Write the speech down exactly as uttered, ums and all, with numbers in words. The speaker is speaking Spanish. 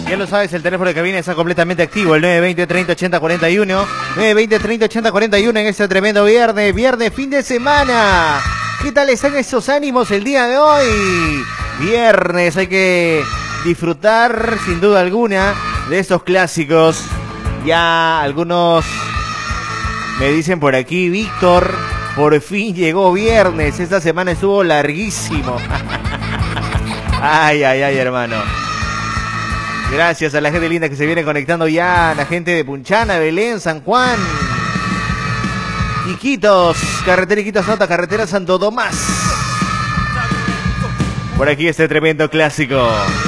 Ya lo sabes, el teléfono de cabina está completamente activo, el nueve veinte, treinta, ochenta, cuarenta y uno. nueve veinte, treinta, ochenta, cuarenta y uno en este tremendo viernes, viernes, fin de semana. ¿Qué tal están esos ánimos el día de hoy? Viernes, hay que disfrutar sin duda alguna de estos clásicos. Ya algunos me dicen por aquí, Víctor, por fin llegó viernes, esta semana estuvo larguísimo. Ay, ay, ay, hermano. Gracias a la gente linda que se viene conectando ya, la gente de Punchana, Belén, San Juan, Iquitos, carretera Iquitos Nota, carretera Santo Tomás. Por aquí este tremendo clásico.